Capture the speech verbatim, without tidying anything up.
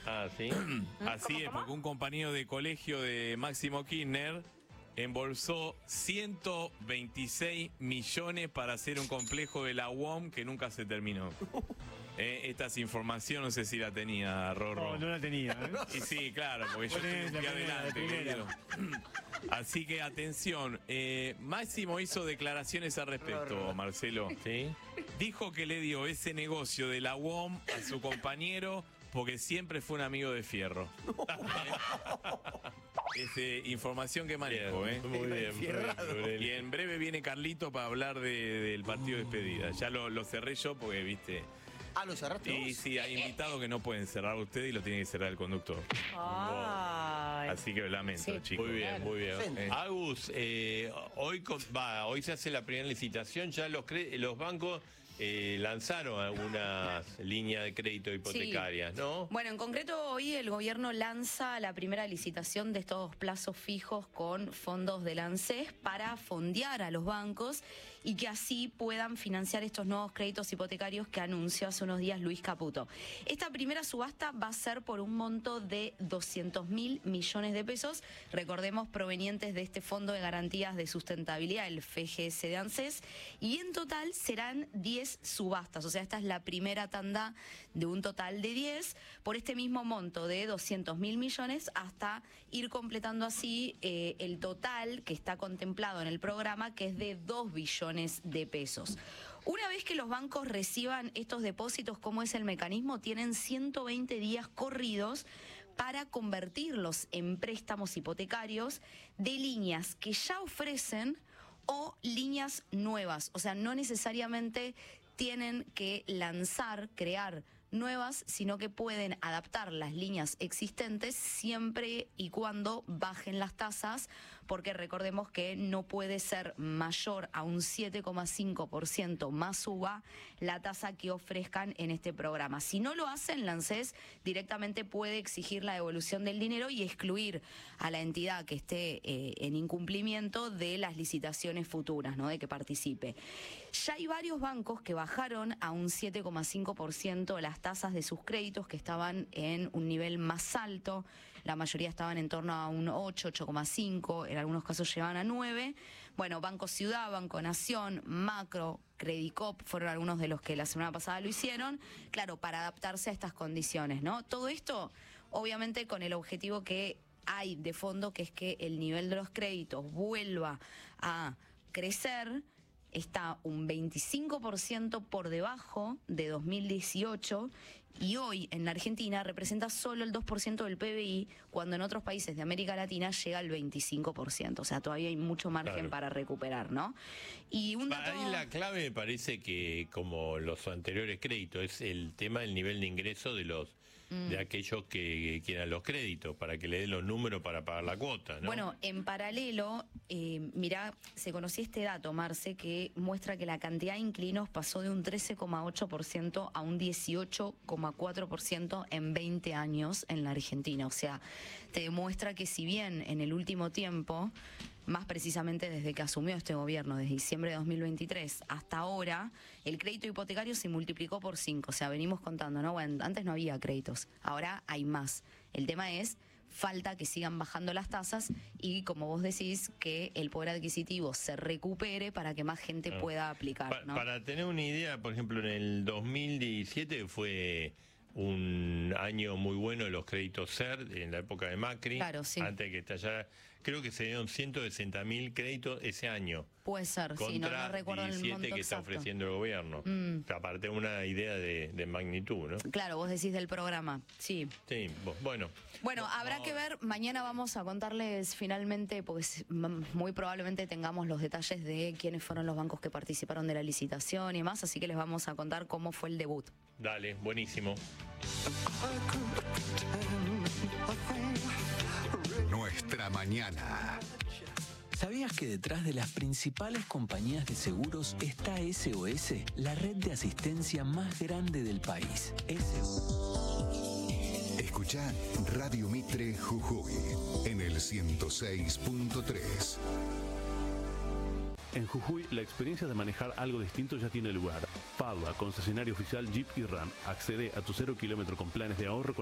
Ah, ¿sí? Así es, porque un compañero de colegio de Máximo Kirchner embolsó ciento veintiséis millones para hacer un complejo de la U O M que nunca se terminó. Eh, esta es información, no sé si la tenía, Rorro. No, no la tenía. ¿eh? Y sí, claro, porque yo Ponele, estoy ponele, adelante, ponele. querido. Así que atención, eh, Máximo hizo declaraciones al respecto, Marcelo. ¿Sí? Dijo que le dio ese negocio de la U O M a su compañero porque siempre fue un amigo de Fierro. Es eh, información que manejo, ¿eh? Muy bien, muy bien. Y en breve viene Carlito para hablar de, del partido de despedida. Ya lo, lo cerré yo porque, viste... Ah, ¿lo cerraste Y vos? sí, hay invitados que no pueden cerrar usted y lo tiene que cerrar el conductor. Ay. Así que lo lamento, Sí, chicos. Muy bien, muy bien. Sí. Eh, Agus, eh, hoy, con- va, hoy se hace la primera licitación, ya los, cre- los bancos eh, lanzaron algunas líneas de crédito hipotecarias, ¿no? Bueno, en concreto hoy el gobierno lanza la primera licitación de estos plazos fijos con fondos del ANSES para fondear a los bancos y que así puedan financiar estos nuevos créditos hipotecarios que anunció hace unos días Luis Caputo. Esta primera subasta va a ser por un monto de doscientos mil millones de pesos, recordemos, provenientes de este Fondo de Garantías de Sustentabilidad, el F G S de ANSES, y en total serán diez subastas, o sea, esta es la primera tanda de un total de diez, por este mismo monto de doscientos mil millones, hasta ir completando así eh, el total que está contemplado en el programa, que es de dos billones de pesos. Una vez que los bancos reciban estos depósitos, ¿cómo es el mecanismo? Tienen ciento veinte días corridos para convertirlos en préstamos hipotecarios de líneas que ya ofrecen o líneas nuevas, o sea, no necesariamente tienen que lanzar, crear nuevas, sino que pueden adaptar las líneas existentes siempre y cuando bajen las tasas, porque recordemos que no puede ser mayor a un siete coma cinco por ciento más suba la tasa que ofrezcan en este programa. Si no lo hacen, la ANSES directamente puede exigir la devolución del dinero y excluir a la entidad que esté eh, en incumplimiento de las licitaciones futuras, ¿no?, de que participe. Ya hay varios bancos que bajaron a un siete coma cinco por ciento las tasas de sus créditos, que estaban en un nivel más alto, la mayoría estaban en torno a un ocho, ocho coma cinco, en algunos casos llegaban a nueve. Bueno, Banco Ciudad, Banco Nación, Macro, Credicop fueron algunos de los que la semana pasada lo hicieron, claro, para adaptarse a estas condiciones, ¿no? Todo esto, obviamente, con el objetivo que hay de fondo, que es que el nivel de los créditos vuelva a crecer. Está un veinticinco por ciento por debajo de dos mil dieciocho y hoy en la Argentina representa solo el dos por ciento del P B I, cuando en otros países de América Latina llega al veinticinco por ciento. O sea, todavía hay mucho margen Claro. para recuperar, ¿no? Y un dato... Ahí la clave me parece que, como los anteriores créditos, es el tema del nivel de ingreso de los mm. de aquellos que quieran los créditos, para que le den los números para pagar la cuota, ¿no? Bueno, en paralelo, eh, mirá, se conocía este dato, Marce, que muestra que la cantidad de inquilinos pasó de un trece coma ocho por ciento a un dieciocho coma cuatro por ciento en veinte años en la Argentina. O sea, te demuestra que si bien en el último tiempo, más precisamente desde que asumió este gobierno, desde diciembre de dos mil veintitrés hasta ahora, el crédito hipotecario se multiplicó por cinco. O sea, venimos contando, ¿no? Bueno, antes no había créditos, ahora hay más. El tema es, falta que sigan bajando las tasas y, como vos decís, que el poder adquisitivo se recupere para que más gente Ah. pueda aplicar, Pa- ¿no? Para tener una idea, por ejemplo, en el dos mil diecisiete fue un año muy bueno de los créditos C E R, en la época de Macri, Claro, sí. antes de que estallara. Creo que se dieron ciento sesenta mil créditos ese año. Puede ser, sí, no, Contra no recuerdo el diecisiete monto que está exacto. ofreciendo el gobierno. Mm. O sea, aparte una idea de, de magnitud, ¿no? Claro, vos decís del programa, sí. Sí, bo- bueno. Bueno, habrá que ver, mañana vamos a contarles finalmente, pues m- muy probablemente tengamos los detalles de quiénes fueron los bancos que participaron de la licitación y más, así que les vamos a contar cómo fue el debut. Dale, buenísimo. Nuestra mañana. ¿Sabías que detrás de las principales compañías de seguros está S O S, la red de asistencia más grande del país? S O S. Escucha Radio Mitre Jujuy en el ciento seis punto tres. En Jujuy, la experiencia de manejar algo distinto ya tiene lugar. Padua, concesionario oficial Jeep y Ram. Accede a tu cero kilómetro con planes de ahorro